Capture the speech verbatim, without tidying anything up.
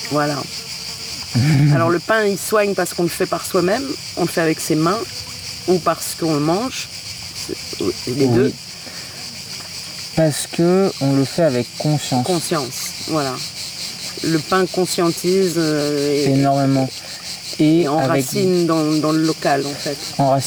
Voilà. Alors le pain, il soigne parce qu'on le fait par soi-même, on le fait avec ses mains, ou parce qu'on le mange, les Oui. deux. Parce que on le fait avec conscience. Conscience, voilà. Le pain conscientise euh, et, énormément. et Et avec, enracine dans, dans le local, en fait. enracine